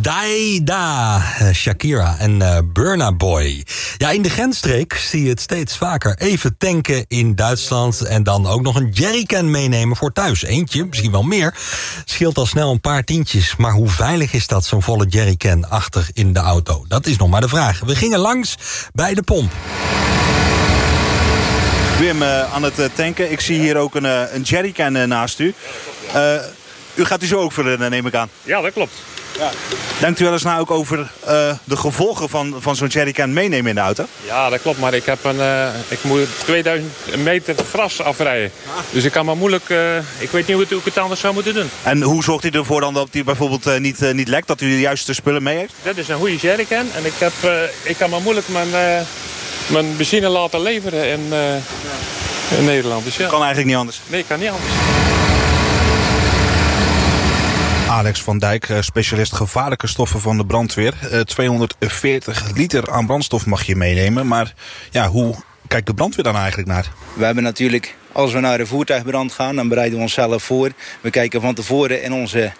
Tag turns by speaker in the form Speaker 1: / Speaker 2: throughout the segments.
Speaker 1: Daida, Shakira en Burna Boy. Ja, in de grensstreek zie je het steeds vaker. Even tanken in Duitsland en dan ook nog een jerrycan meenemen voor thuis. Eentje, misschien wel meer. Scheelt al snel een paar tientjes. Maar hoe veilig is dat, zo'n volle jerrycan achter in de auto? Dat is nog maar de vraag. We gingen langs bij de pomp.
Speaker 2: Wim, aan het tanken. Ik zie hier ook een jerrycan naast u. U gaat die zo ook vullen, neem ik aan.
Speaker 3: Ja, dat klopt.
Speaker 2: Ja. Denkt u wel eens na ook over de gevolgen van zo'n jerrycan meenemen in de auto?
Speaker 3: Ja, dat klopt. Maar ik moet 2000 meter gras afrijden. Dus ik kan maar moeilijk... ik weet niet hoe ik het anders zou moeten doen.
Speaker 2: En hoe zorgt u ervoor dan dat die bijvoorbeeld niet lekt? Dat u de juiste spullen mee heeft?
Speaker 3: Dat is een goede jerrycan. En ik kan maar moeilijk mijn benzine laten leveren in Nederland. Dus ja.
Speaker 2: Kan eigenlijk niet anders?
Speaker 3: Nee, kan niet anders.
Speaker 2: Alex van Dijk, specialist gevaarlijke stoffen van de brandweer. 240 liter aan brandstof mag je meenemen. Maar ja, hoe kijkt de brandweer dan eigenlijk naar?
Speaker 4: We hebben natuurlijk, als we naar een voertuigbrand gaan, dan bereiden we onszelf voor. We kijken van tevoren in onze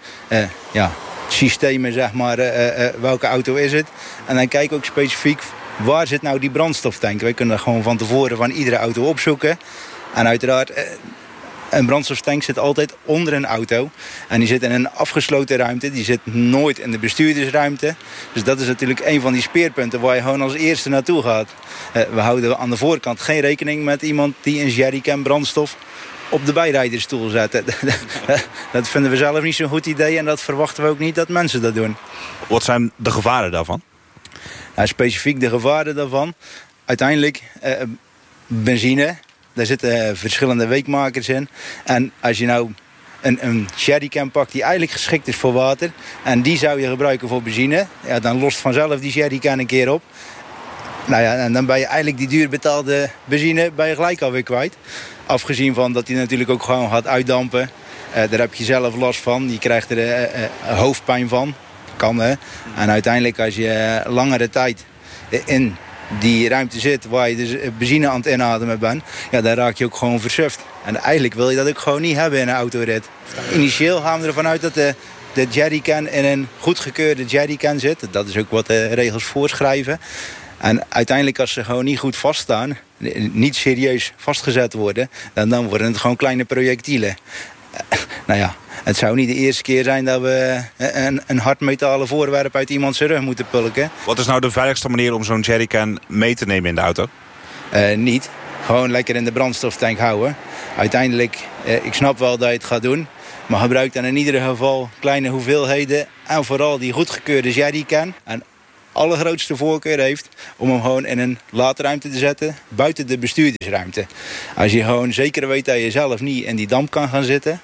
Speaker 4: systemen, zeg maar, welke auto is het. En dan kijken we ook specifiek, waar zit nou die brandstoftank? Wij kunnen gewoon van tevoren van iedere auto opzoeken. En uiteraard... Een brandstoftank zit altijd onder een auto. En die zit in een afgesloten ruimte. Die zit nooit in de bestuurdersruimte. Dus dat is natuurlijk een van die speerpunten waar je gewoon als eerste naartoe gaat. We houden aan de voorkant geen rekening met iemand die een jerrycan brandstof op de bijrijdersstoel zet. Dat vinden we zelf niet zo'n goed idee. En dat verwachten we ook niet dat mensen dat doen.
Speaker 2: Wat zijn de gevaren daarvan?
Speaker 4: Nou, specifiek de gevaren daarvan. Uiteindelijk benzine... Daar zitten verschillende weekmakers in. En als je nou een jerrycan pakt die eigenlijk geschikt is voor water... en die zou je gebruiken voor benzine... Ja, dan lost vanzelf die jerrycan een keer op. Nou ja, en dan ben je eigenlijk die duur betaalde benzine ben je gelijk alweer kwijt. Afgezien van dat die natuurlijk ook gewoon gaat uitdampen. Daar heb je zelf last van. Je krijgt er hoofdpijn van. Kan, hè. En uiteindelijk als je langere tijd in... die ruimte zit waar je dus benzine aan het inademen bent... ja, dan raak je ook gewoon versuft. En eigenlijk wil je dat ook gewoon niet hebben in een autorit. Initieel gaan we ervan uit dat de jerrycan in een goedgekeurde jerrycan zit. Dat is ook wat de regels voorschrijven. En uiteindelijk als ze gewoon niet goed vaststaan... niet serieus vastgezet worden... dan worden het gewoon kleine projectielen. Nou ja, het zou niet de eerste keer zijn dat we een hardmetalen voorwerp uit iemands rug moeten pulken.
Speaker 2: Wat is nou de veiligste manier om zo'n jerrycan mee te nemen in de auto?
Speaker 4: Niet. Gewoon lekker in de brandstoftank houden. Uiteindelijk, ik snap wel dat je het gaat doen. Maar gebruik dan in ieder geval kleine hoeveelheden. En vooral die goedgekeurde jerrycan. En allergrootste voorkeur heeft om hem gewoon in een laadruimte te zetten, buiten de bestuurdersruimte. Als je gewoon zeker weet dat je zelf niet in die damp kan gaan zitten,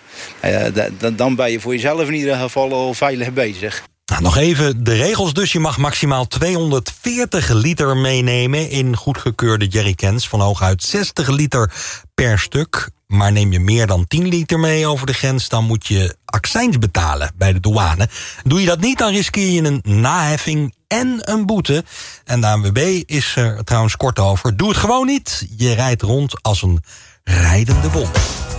Speaker 4: dan ben je voor jezelf in ieder geval al veilig bezig.
Speaker 1: Nou, nog even de regels dus. Je mag maximaal 240 liter meenemen in goedgekeurde jerrycans van hooguit 60 liter per stuk. Maar neem je meer dan 10 liter mee over de grens, dan moet je accijns betalen bij de douane. Doe je dat niet, dan riskeer je een naheffing en een boete. En de ANWB is er trouwens kort over. Doe het gewoon niet. Je rijdt rond als een rijdende wond.